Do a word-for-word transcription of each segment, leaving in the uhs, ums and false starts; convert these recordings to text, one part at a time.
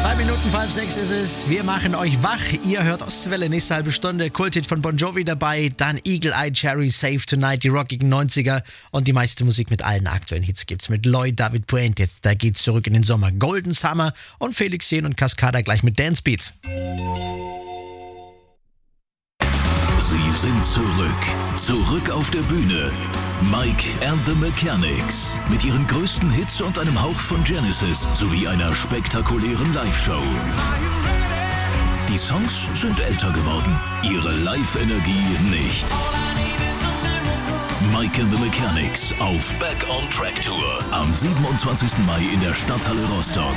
Zwei Minuten vor halb sechs ist es. Wir machen euch wach. Ihr hört Ostwelle, nächste halbe Stunde. Kulthit von Bon Jovi dabei. Dann Eagle Eye Cherry, Save Tonight, die rockigen neunziger. Und die meiste Musik mit allen aktuellen Hits gibt's mit Lloyd David Puente. Da geht's zurück in den Sommer. Golden Summer und Felix Jähn und Cascada gleich mit Dance Beats. Sie sind zurück. Zurück auf der Bühne. Mike and the Mechanics. Mit ihren größten Hits und einem Hauch von Genesis sowie einer spektakulären Live-Show. Die Songs sind älter geworden. Ihre Live-Energie nicht. Mike and the Mechanics auf Back on Track Tour. Am siebenundzwanzigsten Mai in der Stadthalle Rostock.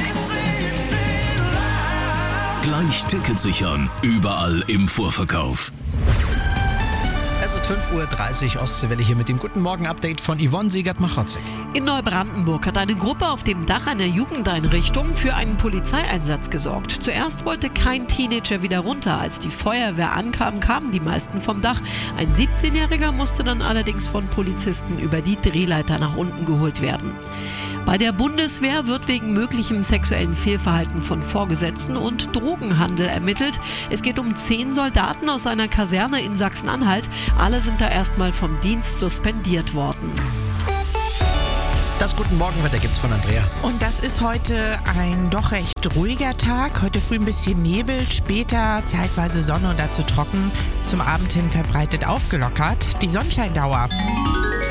Gleich Tickets sichern. Überall im Vorverkauf. Es ist fünf Uhr dreißig, Ostseewelle hier mit dem Guten Morgen-Update von Yvonne Siegert-Machotzig. In Neubrandenburg hat eine Gruppe auf dem Dach einer Jugendeinrichtung für einen Polizeieinsatz gesorgt. Zuerst wollte kein Teenager wieder runter. Als die Feuerwehr ankam, kamen die meisten vom Dach. Ein siebzehnjähriger musste dann allerdings von Polizisten über die Drehleiter nach unten geholt werden. Bei der Bundeswehr wird wegen möglichem sexuellen Fehlverhalten von Vorgesetzten und Drogenhandel ermittelt. Es geht um zehn Soldaten aus einer Kaserne in Sachsen-Anhalt. Alle sind da erstmal vom Dienst suspendiert worden. Das Guten Morgenwetter gibt's von Andrea. Und das ist heute ein doch recht ruhiger Tag. Heute früh ein bisschen Nebel, später zeitweise Sonne und dazu trocken. Zum Abend hin verbreitet aufgelockert. Die Sonnenscheindauer